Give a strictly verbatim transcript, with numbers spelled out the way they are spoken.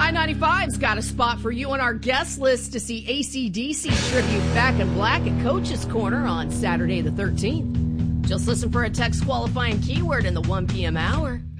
I ninety-five's got a spot for you on our guest list to see A C D C tribute Back in Black at Coach's Corner on Saturday the thirteenth. Just listen for a text qualifying keyword in the one p.m. hour.